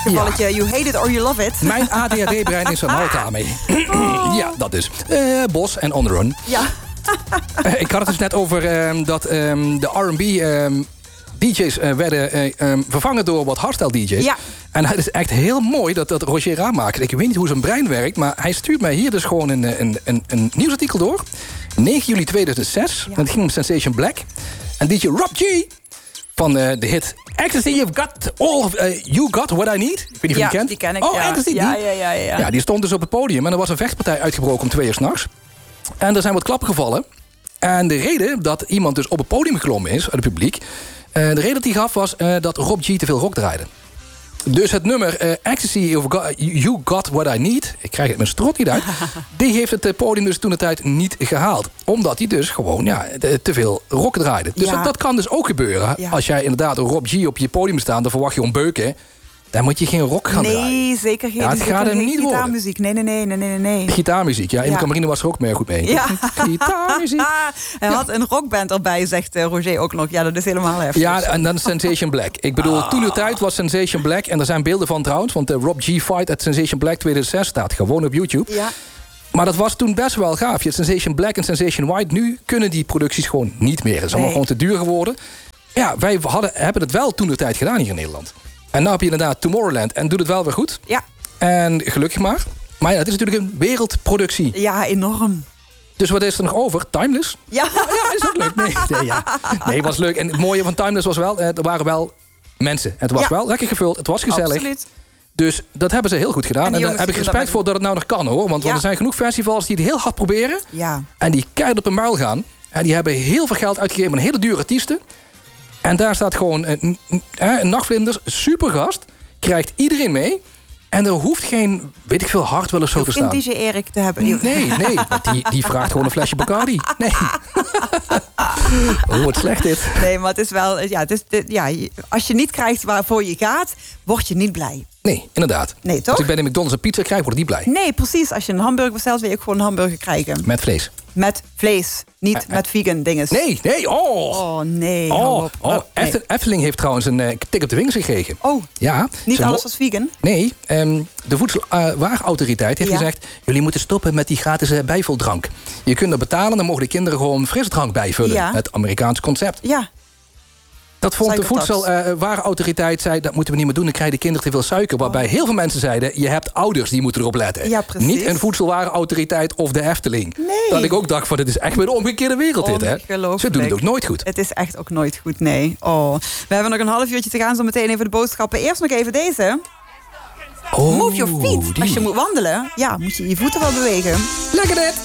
Gevalletje You Hate It or You Love It. Mijn ADHD-brein is er al klaar mee. Ja, dat dus. Bos en On The Run. Ja. Ik had het dus net over dat de R&B... DJ's werden vervangen door wat hardstyle DJ's. Ja. En het is echt heel mooi dat Roger Raamaker... ik weet niet hoe zijn brein werkt... maar hij stuurt mij hier dus gewoon een nieuwsartikel door. 9 juli 2006. Ja. En het ging om Sensation Black. En DJ Rob G... van de hit Ecstasy, You Got What I Need. Ik weet niet of je die kent. Die ken ik. Oh, Ecstasy. Ja, die stond dus op het podium. En er was een vechtpartij uitgebroken om 2 uur 's nachts. En er zijn wat klappen gevallen. En de reden dat iemand dus op het podium geklommen is... uit het publiek... de reden dat hij gaf was dat Rob G te veel rock draaide. Dus het nummer Ecstasy of You Got What I Need... ik krijg het mijn strot niet uit... die heeft het podium dus toen de tijd niet gehaald. Omdat hij dus gewoon te veel rock draaide. Dus dat kan dus ook gebeuren. Ja. Als jij inderdaad een Rob G op je podium staat... dan verwacht je om beuken... dan moet je geen rock gaan draaien. Nee, zeker geen. Ja, het gaat hem niet worden. Gitaarmuziek. Nee. Gitaarmuziek, ja. In de Camarine was er ook meer goed mee. Ja. Gitaarmuziek. Hij had een rockband erbij, zegt Roger ook nog. Ja, dat is helemaal heftig. Ja, en dan Sensation Black. Ik bedoel, toen de tijd was Sensation Black... en er zijn beelden van trouwens... want de Rob G fight at Sensation Black 2006 staat gewoon op YouTube. Ja. Maar dat was toen best wel gaaf. Je had Sensation Black en Sensation White. Nu kunnen die producties gewoon niet meer. Het is allemaal gewoon te duur geworden. Ja, wij hebben het wel toen de tijd gedaan hier in Nederland. En nu heb je inderdaad Tomorrowland en doet het wel weer goed. Ja. En gelukkig maar. Maar ja, het is natuurlijk een wereldproductie. Ja, enorm. Dus wat is er nog over? Timeless? Ja. Ja, is ook leuk. Nee, was leuk. En het mooie van Timeless was wel, er waren wel mensen. Het was wel lekker gevuld, het was gezellig. Absoluut. Dus dat hebben ze heel goed gedaan. En daar heb ik respect voor dat het nou nog kan, hoor. Want er zijn genoeg festivals die het heel hard proberen. Ja. En die keihard op een muil gaan. En die hebben heel veel geld uitgegeven aan hele dure artiesten. En daar staat gewoon een Nachtvlinders, supergast. Krijgt iedereen mee. En er hoeft geen, weet ik veel, hardwell of zo te staan. Geen DJ Erik te hebben. Nee, want die vraagt gewoon een flesje Bacardi. Nee. Wat slecht dit. Nee, maar het is wel... als je niet krijgt waarvoor je gaat, word je niet blij. Nee, inderdaad. Nee, toch? Als ik bij de McDonald's een pizza krijg, word ik niet blij. Nee, precies. Als je een hamburger bestelt, wil je ook gewoon een hamburger krijgen. Met vlees. Met vlees. Niet met vegan dinges. Nee. Oh, nee. Efteling heeft trouwens een tik op de vingers gekregen. Oh, ja. Niet alles was vegan? Nee, de Voedselwarenautoriteit heeft gezegd... jullie moeten stoppen met die gratis bijvuldrank. Je kunt er betalen, dan mogen de kinderen gewoon frisdrank bijvullen. Ja. Het Amerikaans concept. Ja. Dat vond de Voedselwarenautoriteit, zei... dat moeten we niet meer doen, dan krijgen de kinderen te veel suiker. Waarbij heel veel mensen zeiden... je hebt ouders die moeten erop letten. Ja, precies. Niet een Voedselwarenautoriteit of de Efteling. Nee. Dat ik ook dacht, van, dit is echt weer de omgekeerde wereld dit, hè? Ze doen het ook nooit goed. Het is echt ook nooit goed, nee. Oh. We hebben nog een half uurtje te gaan, zo meteen even de boodschappen. Eerst nog even deze. Move your feet. Als je moet wandelen, moet je je voeten wel bewegen. Lekker dit!